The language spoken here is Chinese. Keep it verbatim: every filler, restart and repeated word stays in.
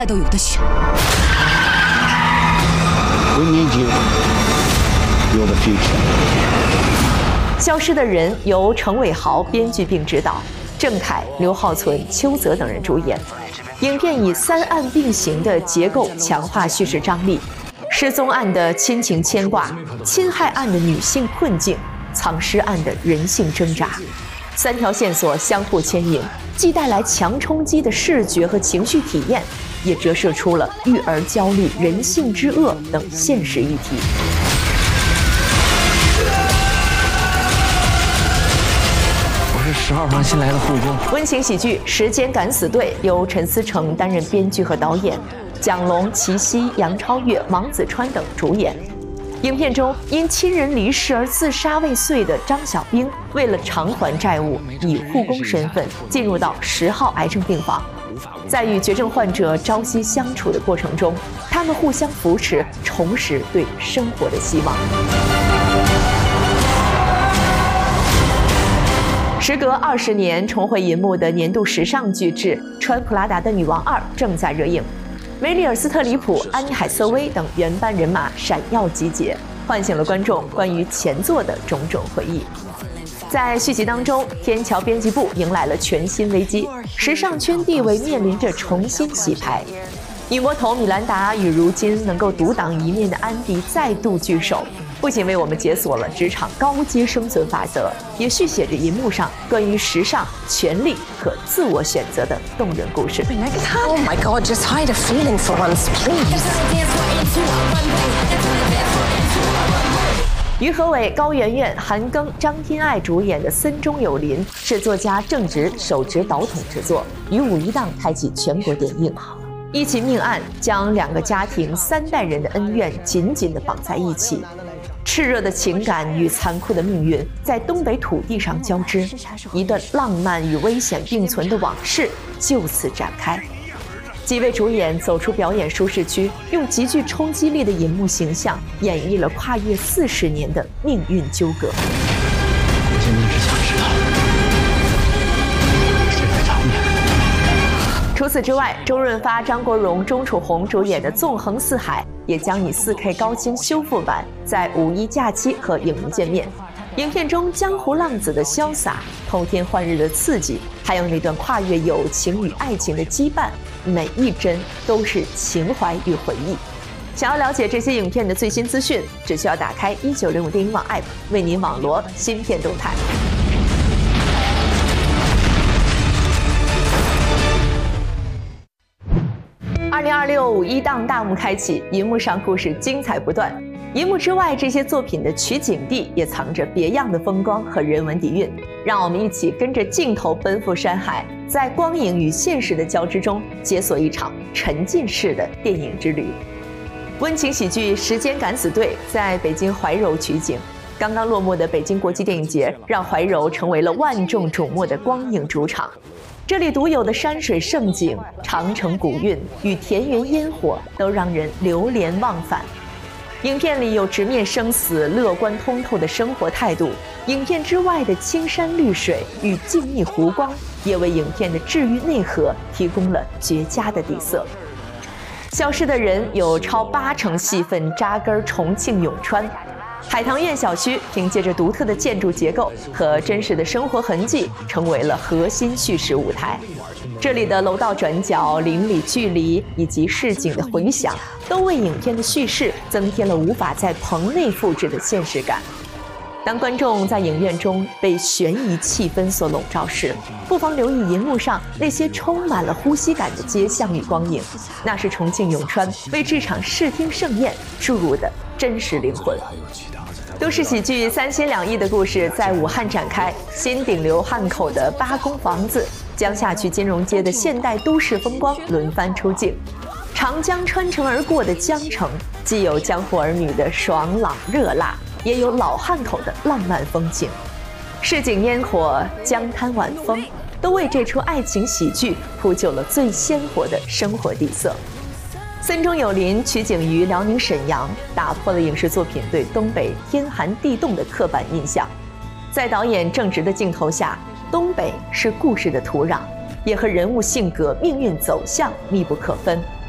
都有的选。 We need you. You're the future. 消失的人由程伟豪编剧并执导，郑恺、刘浩存、邱泽等人主演。影片以三案并行的结构强化叙事张力，失踪案的亲情牵挂，侵害案的女性困境，藏尸案的人性挣扎，三条线索相互牵引，既带来强冲击的视觉和情绪体验，也折射出了育儿焦虑、人性之恶等现实议题。 我是十号房新来的护工。 温情喜剧《时间敢死队》由陈思诚担任编剧和导演，蒋龙、齐溪、杨超越、王子川等主演。影片中因亲人离世而自杀未遂的张小兵，为了偿还债务，以护工身份进入到十号癌症病房。在与绝症患者朝夕相处的过程中，他们互相扶持，重拾对生活的希望。时隔二十年重回银幕的年度时尚巨制《穿普拉达的女王二》正在热映，梅丽尔·斯特里普、安妮·海瑟薇等原班人马闪耀集结，唤醒了观众关于前作的种种回忆。在续集当中，天桥编辑部迎来了全新危机，时尚圈地位面临着重新洗牌。女魔头米兰达与如今能够独当一面的安迪再度聚首，不仅为我们解锁了职场高阶生存法则，也续写着银幕上关于时尚、权力和自我选择的动人故事。 Oh my God, just hide a feeling for once, please. 于和伟、高圆圆、韩庚、张天爱主演的《森中有林》是作家郑执首执导统制作，于五一档开启全国点映。一起命案将两个家庭三代人的恩怨紧紧地绑在一起，炽热的情感与残酷的命运在东北土地上交织，一段浪漫与危险并存的往事就此展开。几位主演走出表演舒适区，用极具冲击力的银幕形象演绎了跨越四十年的命运纠葛。 我现在只想知道谁在找你。 除此之外，周润发、张国荣、钟楚红主演的《纵横四海》也将以 四K 高清修复版在五一假期和影迷见面。影片中江湖浪子的潇洒、偷天换日的刺激，还有那段跨越友情与爱情的羁绊，每一帧都是情怀与回忆。想要了解这些影片的最新资讯，只需要打开一九零五电影网 App， 为您网罗新片动态。二零二六五一档大幕开启，银幕上故事精彩不断。银幕之外，这些作品的取景地也藏着别样的风光和人文底蕴。让我们一起跟着镜头奔赴山海，在光影与现实的交织中，解锁一场沉浸式的电影之旅。温情喜剧《时间敢死队》在北京怀柔取景。刚刚落幕的北京国际电影节，让怀柔成为了万众瞩目的光影主场。这里独有的山水胜景、长城古韵与田园烟火，都让人流连忘返。影片里有直面生死、乐观通透的生活态度，影片之外的青山绿水与静谧湖光，也为影片的治愈内核提供了绝佳的底色。消失的人有超八成戏份扎根重庆永川。海棠苑小区凭借着独特的建筑结构和真实的生活痕迹，成为了核心叙事舞台。这里的楼道转角、邻里距离以及市井的回响，都为影片的叙事增添了无法在棚内复制的现实感。当观众在影院中被悬疑气氛所笼罩时，不妨留意银幕上那些充满了呼吸感的街巷与光影，那是重庆永川为这场视听盛宴注入的真实灵魂。都市喜剧三心两意的故事在武汉展开，新顶流汉口的八公房子，江夏区金融街的现代都市风光轮番出镜。长江穿城而过的江城，既有江湖儿女的爽朗热辣，也有老汉口的浪漫风情。市井烟火、江滩晚风，都为这出爱情喜剧铺就了最鲜活的生活底色。森中有林取景于辽宁沈阳，打破了影视作品对东北天寒地冻的刻板印象。在导演正直的镜头下，东北是故事的土壤，也和人物性格、命运走向密不可分。